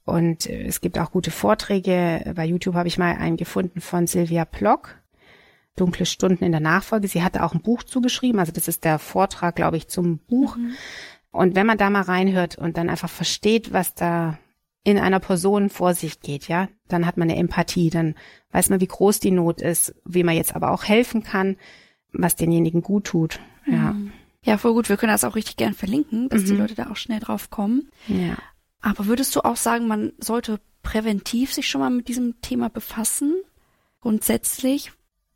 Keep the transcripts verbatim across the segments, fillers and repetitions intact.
Und es gibt auch gute Vorträge. Bei YouTube habe ich mal einen gefunden von Sylvia Plock, Dunkle Stunden in der Nachfolge. Sie hatte auch ein Buch zugeschrieben, also das ist der Vortrag, glaube ich, zum Buch. Mhm. Und wenn man da mal reinhört und dann einfach versteht, was da in einer Person vor sich geht, ja, dann hat man eine Empathie, dann weiß man, wie groß die Not ist, wie man jetzt aber auch helfen kann, was denjenigen gut tut, ja. Ja, voll gut. Wir können das auch richtig gern verlinken, dass mhm. die Leute da auch schnell drauf kommen. Ja. Aber würdest du auch sagen, man sollte präventiv sich schon mal mit diesem Thema befassen? Grundsätzlich?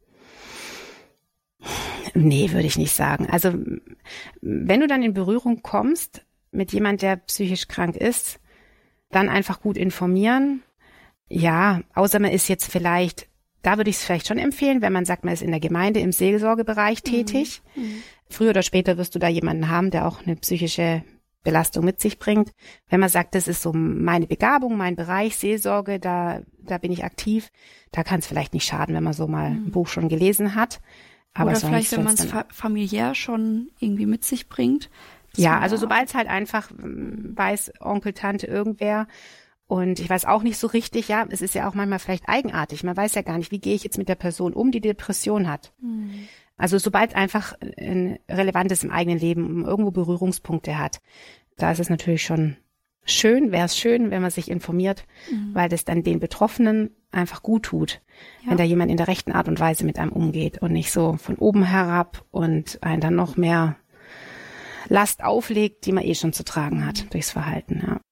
Nee, würde ich nicht sagen. Also, wenn du dann in Berührung kommst mit jemand, der psychisch krank ist, dann einfach gut informieren. Ja, außer man ist jetzt vielleicht, da würde ich es vielleicht schon empfehlen, wenn man sagt, man ist in der Gemeinde im Seelsorgebereich mhm. tätig. Mhm. Früher oder später wirst du da jemanden haben, der auch eine psychische Belastung mit sich bringt. Wenn man sagt, das ist so meine Begabung, mein Bereich, Seelsorge, da da bin ich aktiv, da kann es vielleicht nicht schaden, wenn man so mal mhm. ein Buch schon gelesen hat. Aber oder vielleicht, wenn man es fa- familiär schon irgendwie mit sich bringt. Ja, also sobald es halt einfach weiß, Onkel, Tante, irgendwer. Und ich weiß auch nicht so richtig, ja, es ist ja auch manchmal vielleicht eigenartig. Man weiß ja gar nicht, wie gehe ich jetzt mit der Person um, die Depression hat. Mhm. Also sobald einfach ein Relevantes im eigenen Leben irgendwo Berührungspunkte hat, da ist es natürlich schon schön, wäre es schön, wenn man sich informiert, mhm. weil das dann den Betroffenen einfach gut tut, ja. wenn da jemand in der rechten Art und Weise mit einem umgeht und nicht so von oben herab und einen dann noch mehr Last auflegt, die man eh schon zu tragen hat durchs Verhalten. Ja.